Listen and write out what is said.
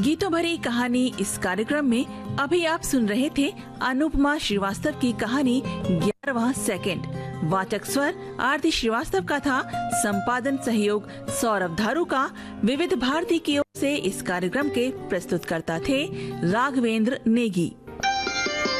गीतों भरी कहानी इस कार्यक्रम में अभी आप सुन रहे थे अनुपमा श्रीवास्तव की कहानी 11वां सेकंड। वाचक स्वर आरती श्रीवास्तव का था। संपादन सहयोग सौरभ धारू का। विविध भारती की ओर से इस कार्यक्रम के प्रस्तुतकर्ता थे राघवेंद्र नेगी।